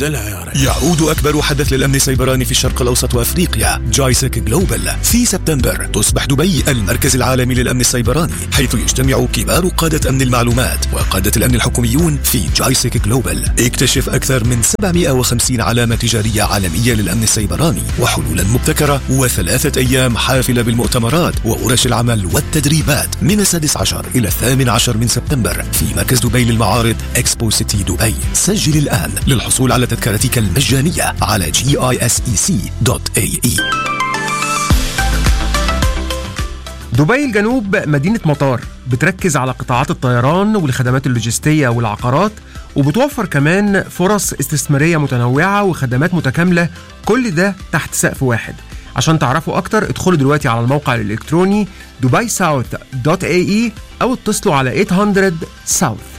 نزلها يا رجل. يعود أكبر حدث للأمن السيبراني في الشرق الأوسط وأفريقيا، جايسك جلوبال. في سبتمبر تصبح دبي المركز العالمي للأمن السيبراني، حيث يجتمع كبار قادة أمن المعلومات وقادة الأمن الحكوميون في جايسك جلوبال. اكتشف أكثر من 750 علامة تجارية عالمية للأمن السيبراني وحلولا مبتكرة، و3 أيام حافلة بالمؤتمرات وورش العمل والتدريبات من 16 إلى 18 من سبتمبر في مركز دبي للمعارض إكسبو سيتي دبي. سجل الآن للحصول على تذكرتك المجانية على GISEC.ae. دبي الجنوب مدينة مطار بتركز على قطاعات الطيران والخدمات اللوجستية والعقارات، وبتوفر كمان فرص استثمارية متنوعة وخدمات متكاملة، كل ده تحت سقف واحد. عشان تعرفوا أكتر ادخلوا دلوقتي على الموقع الإلكتروني dubaisouth.ae أو اتصلوا على 800 South.